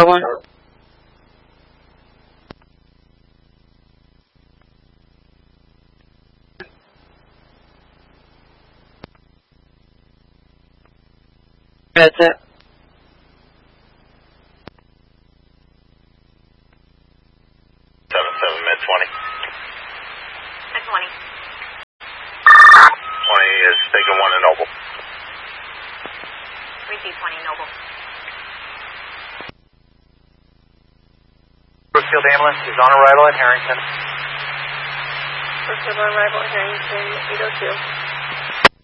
One. That's it. 7 mid 20. Mid 20. 20 is taking 1 in Noble. Receive 20 Noble. Brookfield ambulance is on arrival at Harrington. Brookfield on arrival at Harrington, 802.